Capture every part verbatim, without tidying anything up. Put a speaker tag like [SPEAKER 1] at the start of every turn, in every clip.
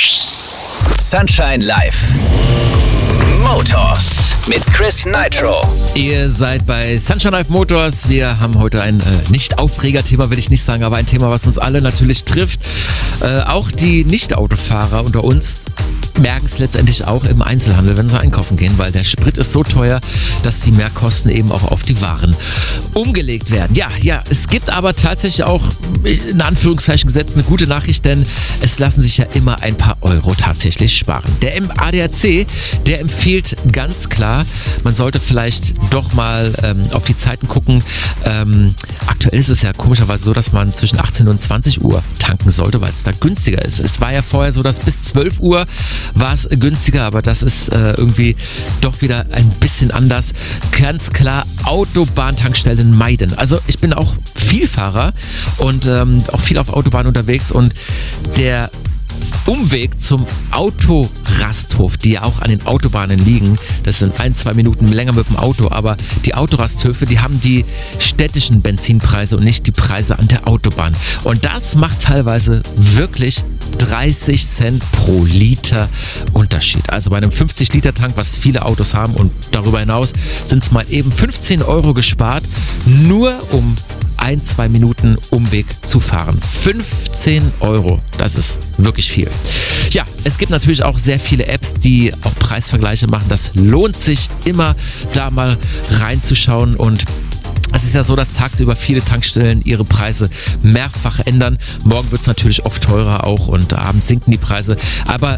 [SPEAKER 1] Sunshine Live Motors mit Chris Nitro.
[SPEAKER 2] Ihr seid bei Sunshine Live Motors. Wir haben heute ein äh, Nicht-Aufreger-Thema, will ich nicht sagen, aber ein Thema, was uns alle natürlich trifft. Äh, auch die Nicht-Autofahrer unter uns merken es letztendlich auch im Einzelhandel, wenn sie einkaufen gehen, weil der Sprit ist so teuer, dass die Mehrkosten eben auch auf die Waren umgelegt werden. Ja, ja, es gibt aber tatsächlich auch, in Anführungszeichen gesetzt, eine gute Nachricht, denn es lassen sich ja immer ein paar Euro tatsächlich sparen. Der A D A C, der empfiehlt ganz klar, man sollte vielleicht doch mal ähm, auf die Zeiten gucken. Ähm, aktuell ist es ja komischerweise so, dass man zwischen achtzehn und zwanzig Uhr tanken sollte, weil es da günstiger ist. Es war ja vorher so, dass bis zwölf Uhr war es günstiger, aber das ist äh, irgendwie doch wieder ein bisschen anders. Ganz klar Autobahntankstellen meiden. Also ich bin auch Vielfahrer und ähm, auch viel auf Autobahnen unterwegs und der Umweg zum Autorasthof, die ja auch an den Autobahnen liegen, das sind ein, zwei Minuten länger mit dem Auto, aber die Autorasthöfe, die haben die städtischen Benzinpreise und nicht die Preise an der Autobahn. Und das macht teilweise wirklich dreißig Cent pro Liter Unterschied. Also bei einem fünfzig Liter Tank, was viele Autos haben und darüber hinaus sind es mal eben fünfzehn Euro gespart, nur um ein, zwei Minuten Umweg zu fahren. fünfzehn Euro, das ist wirklich viel. Ja, es gibt natürlich auch sehr viele Apps, die auch Preisvergleiche machen. Das lohnt sich immer, da mal reinzuschauen und es ist ja so, dass tagsüber viele Tankstellen ihre Preise mehrfach ändern. Morgen wird es natürlich oft teurer auch und abends sinken die Preise. Aber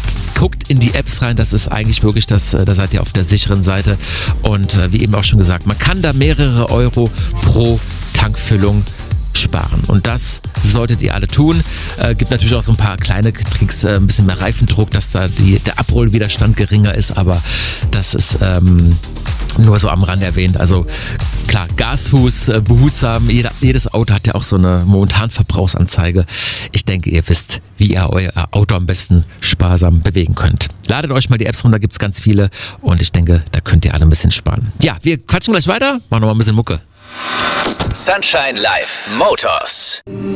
[SPEAKER 2] guckt in die Apps rein, das ist eigentlich wirklich, das, da seid ihr auf der sicheren Seite. Und äh, wie eben auch schon gesagt, man kann da mehrere Euro pro Tankfüllung sparen. Und das solltet ihr alle tun. Äh, gibt natürlich auch so ein paar kleine Tricks, äh, ein bisschen mehr Reifendruck, dass da die, der Abrollwiderstand geringer ist, aber das ist ähm, nur so am Rand erwähnt. Also klar, Gasfuß, äh, behutsam. Jeder, jedes Auto hat ja auch so eine Momentanverbrauchsanzeige. Ich denke, ihr wisst, wie ihr euer Auto am besten sparsam bewegen könnt. Ladet euch mal die Apps runter, gibt es ganz viele und ich denke, da könnt ihr alle ein bisschen sparen. Ja, wir quatschen gleich weiter, machen noch mal ein bisschen Mucke.
[SPEAKER 1] Sunshine Live Motors.